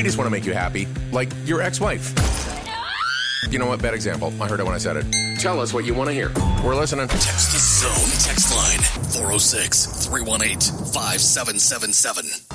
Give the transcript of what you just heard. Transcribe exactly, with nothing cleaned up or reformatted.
We just want to make you happy, like your ex-wife. You know what? Bad example. I heard it when I said it. Tell us what you want to hear. We're listening. Text the Zone text line four oh six, three one eight, five seven seven seven.